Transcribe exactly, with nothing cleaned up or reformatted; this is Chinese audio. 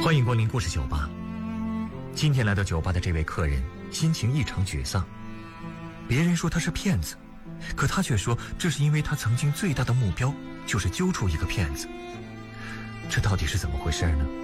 欢迎光临故事酒吧。今天来到酒吧的这位客人心情异常沮丧，别人说他是骗子，可他却说这是因为他曾经最大的目标就是揪出一个骗子。这到底是怎么回事呢？